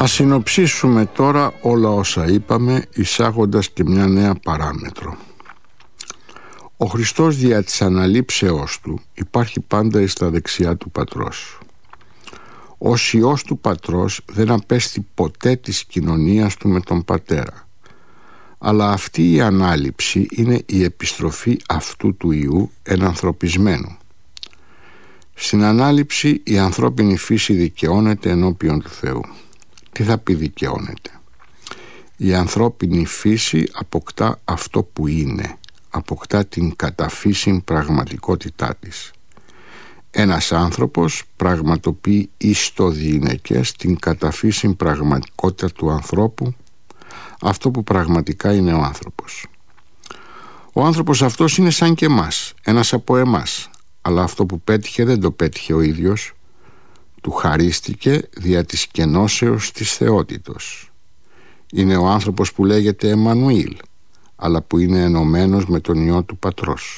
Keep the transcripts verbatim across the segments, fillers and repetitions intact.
Ας συνοψίσουμε τώρα όλα όσα είπαμε, εισάγοντας και μια νέα παράμετρο. Ο Χριστός δια της αναλήψεώς του υπάρχει πάντα εις τα δεξιά του Πατρός. Ως Υιός του Πατρός δεν απέστη ποτέ της κοινωνίας του με τον Πατέρα. Αλλά αυτή η ανάληψη είναι η επιστροφή αυτού του Υιού ενανθρωπισμένου. Στην ανάληψη η ανθρώπινη φύση δικαιώνεται ενώπιον του Θεού. Τι θα πει δικαιώνεται? Η ανθρώπινη φύση αποκτά αυτό που είναι, αποκτά την καταφύσιν πραγματικότητά της. Ένας άνθρωπος πραγματοποιεί εις το διηνεκές την καταφύσιν πραγματικότητα του ανθρώπου, αυτό που πραγματικά είναι ο άνθρωπος. Ο άνθρωπος αυτός είναι σαν και εμάς, ένας από εμάς, αλλά αυτό που πέτυχε δεν το πέτυχε ο ίδιος, του χαρίστηκε δια της κενώσεως της θεότητος. Είναι ο άνθρωπος που λέγεται Εμμανουήλ, αλλά που είναι ενωμένος με τον Υιό του Πατρός.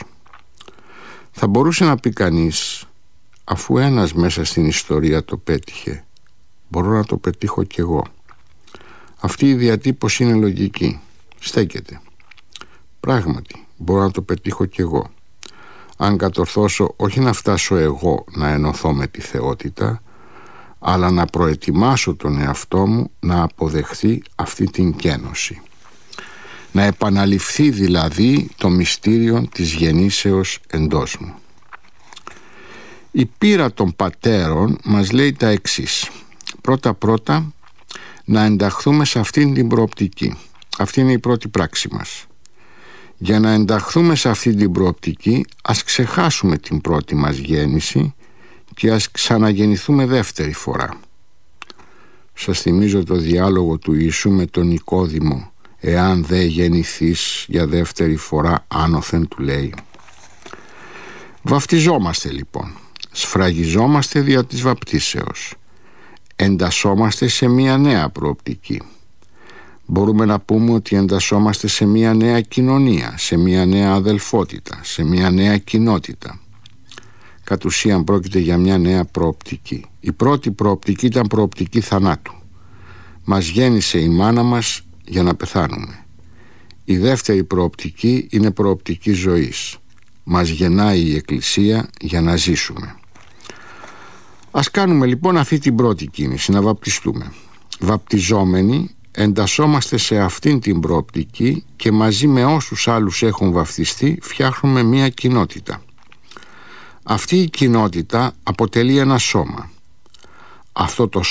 Θα μπορούσε να πει κανείς, αφού ένας μέσα στην ιστορία το πέτυχε, μπορώ να το πετύχω κι εγώ. Αυτή η διατύπωση είναι λογική, στέκεται. Πράγματι, μπορώ να το πετύχω κι εγώ. Αν κατορθώσω όχι να φτάσω εγώ να ενωθώ με τη θεότητα, αλλά να προετοιμάσω τον εαυτό μου να αποδεχθεί αυτή την κένωση. Να επαναληφθεί δηλαδή το μυστήριο της γεννήσεως εντός μου. Η πείρα των πατέρων μας λέει τα εξής. Πρώτα πρώτα να ενταχθούμε σε αυτήν την προοπτική. Αυτή είναι η πρώτη πράξη μας. Για να ενταχθούμε σε αυτήν την προοπτική, ας ξεχάσουμε την πρώτη μας γέννηση και ας ξαναγεννηθούμε δεύτερη φορά. Σας θυμίζω το διάλογο του Ιησού με τον Νικόδημο. Εάν δε γεννηθείς για δεύτερη φορά, άνωθεν, του λέει. Βαφτιζόμαστε λοιπόν. Σφραγιζόμαστε δια της βαπτίσεως. Εντασσόμαστε σε μια νέα προοπτική. Μπορούμε να πούμε ότι εντασσόμαστε σε μια νέα κοινωνία, σε μια νέα αδελφότητα, σε μια νέα κοινότητα. Κατ' ουσίαν πρόκειται για μια νέα προοπτική. Η πρώτη προοπτική ήταν προοπτική θανάτου. Μας γέννησε η μάνα μας για να πεθάνουμε. Η δεύτερη προοπτική είναι προοπτική ζωής. Μας γεννάει η Εκκλησία για να ζήσουμε. Ας κάνουμε λοιπόν αυτή την πρώτη κίνηση, να βαπτιστούμε. Βαπτιζόμενοι εντασσόμαστε σε αυτήν την προοπτική και μαζί με όσους άλλους έχουν βαπτιστεί φτιάχνουμε μια κοινότητα. Αυτή η κοινότητα αποτελεί ένα σώμα. Αυτό το